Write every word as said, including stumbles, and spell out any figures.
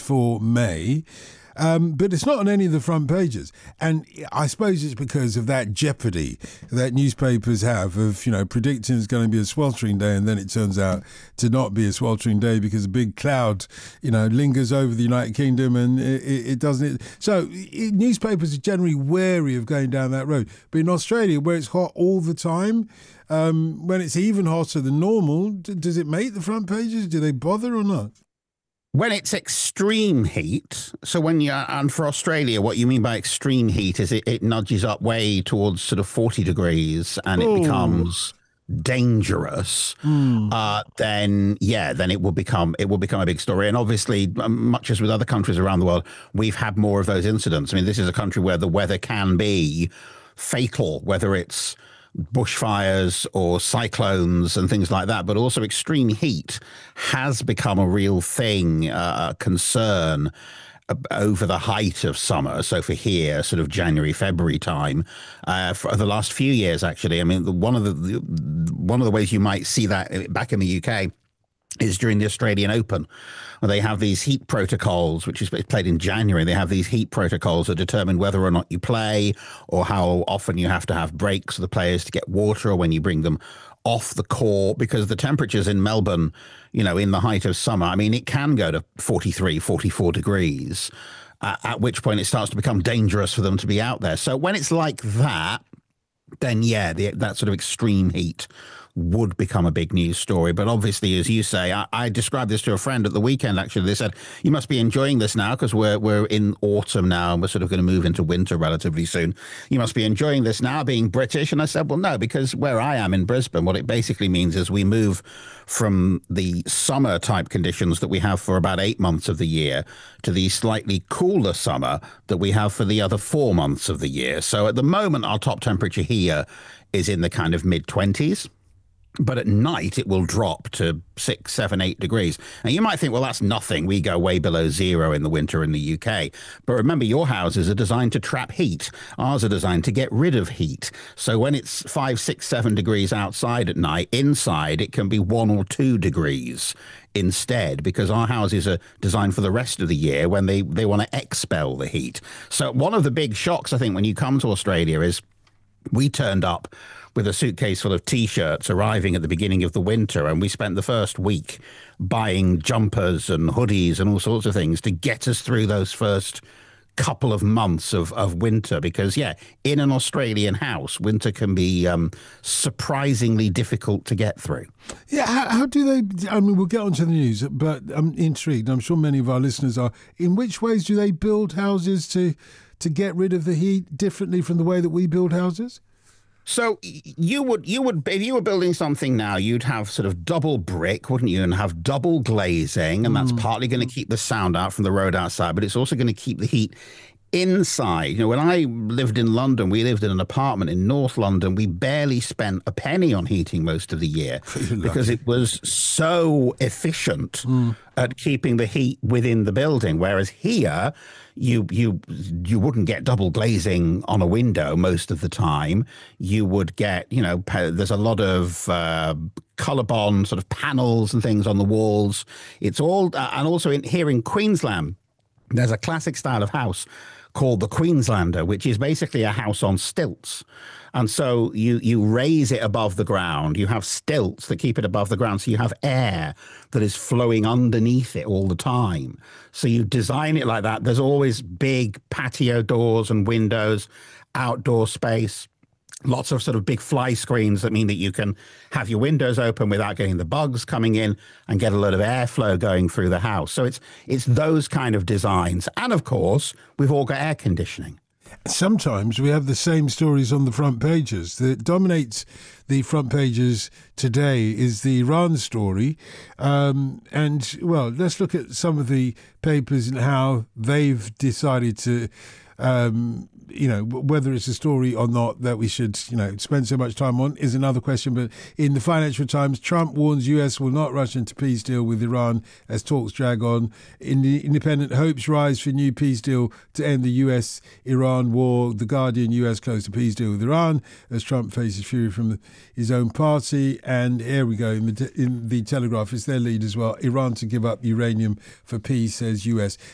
for May. Um, but it's not on any of the front pages. And I suppose it's because of that jeopardy that newspapers have of, you know, predicting it's going to be a sweltering day, and then it turns out to not be a sweltering day because a big cloud, you know, lingers over the United Kingdom and it, it doesn't. So it, newspapers are generally wary of going down that road. But in Australia, where it's hot all the time, um, when it's even hotter than normal, d- does it make the front pages? Do they bother or not? When it's extreme heat, so when you and for Australia, what you mean by extreme heat is it, it nudges up way towards sort of forty degrees and it Oh. becomes dangerous. Mm. Uh, then yeah, then it will become it will become a big story. And obviously, um, much as with other countries around the world, we've had more of those incidents. I mean, this is a country where the weather can be fatal, whether it's bushfires or cyclones and things like that, but also extreme heat has become a real thing, uh, a concern over the height of summer. So for here, sort of January, February time, uh, for the last few years, actually, I mean, the, one of the, the one of the ways you might see that back in the U K is during the Australian Open, where they have these heat protocols, which is played in January. They have these heat protocols that determine whether or not you play or how often you have to have breaks for the players to get water or when you bring them off the court, because the temperatures in Melbourne, you know, in the height of summer, I mean, it can go to forty-three, forty-four degrees, uh, at which point it starts to become dangerous for them to be out there. So when it's like that, then yeah, the, that sort of extreme heat would become a big news story. But obviously, as you say, I, I described this to a friend at the weekend, actually. They said, you must be enjoying this now because we're we're in autumn now and we're sort of going to move into winter relatively soon. You must be enjoying this now, being British. And I said, well, no, because where I am in Brisbane, what it basically means is we move from the summer type conditions that we have for about eight months of the year to the slightly cooler summer that we have for the other four months of the year. So at the moment, our top temperature here is in the kind of mid twenties. But at night, it will drop to six, seven, eight degrees. And you might think, well, that's nothing. We go way below zero in the winter in the U K. But remember, your houses are designed to trap heat. Ours are designed to get rid of heat. So when it's five, six, seven degrees outside at night, inside, it can be one or two degrees instead, because our houses are designed for the rest of the year when they, they want to expel the heat. So one of the big shocks, I think, when you come to Australia is we turned up with a suitcase full of T-shirts arriving at the beginning of the winter, and we spent the first week buying jumpers and hoodies and all sorts of things to get us through those first couple of months of, of winter, because, yeah, in an Australian house, winter can be um, surprisingly difficult to get through. Yeah, how, how do they, I mean, we'll get onto the news, but I'm intrigued. I'm sure many of our listeners are. In which ways do they build houses to, to get rid of the heat differently from the way that we build houses? So you would, you would, if you were building something now, you'd have sort of double brick, wouldn't you? And have double glazing. And that's Mm. partly going to keep the sound out from the road outside, but it's also going to keep the heat inside. You know, when I lived in London, we lived in an apartment in North London. We barely spent a penny on heating most of the year because it was so efficient mm. at keeping the heat within the building. Whereas here, you you you wouldn't get double glazing on a window most of the time. You would get, you know, there's a lot of uh, Colorbond sort of panels and things on the walls. It's all, uh, and also in, here in Queensland, there's a classic style of house called the Queenslander, which is basically a house on stilts. And so you you raise it above the ground. You have stilts that keep it above the ground. So you have air that is flowing underneath it all the time. So you design it like that. There's always big patio doors and windows, outdoor space. Lots of sort of big fly screens that mean that you can have your windows open without getting the bugs coming in and get a lot of airflow going through the house. So it's it's those kind of designs. And of course, we've all got air conditioning. Sometimes we have the same stories on the front pages. That dominates the front pages today is the Iran story. Um, and, well, let's look at some of the papers and how they've decided to um, you know, whether it's a story or not that we should, you know, spend so much time on is another question. But in the Financial Times, Trump warns U S will not rush into peace deal with Iran as talks drag on. In the Independent, hopes rise for new peace deal to end the U S Iran war. The Guardian, U S closed a peace deal with Iran as Trump faces fury from his own party. And here we go, in the, in the Telegraph, it's their lead as well. Iran to give up uranium for peace, says U S.